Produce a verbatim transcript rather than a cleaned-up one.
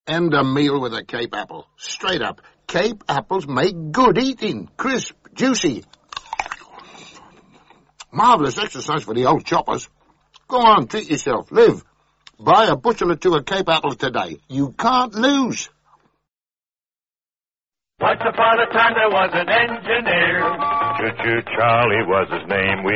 End a meal with a Cape apple. Straight up. Cape apples make good eating. Crisp, juicy. Marvellous exercise for the old choppers. Go on, treat yourself. Live. Buy a bushel or two of Cape apples today. You can't lose. Once upon a time there was an engineer. Choo-choo Charlie was his name. We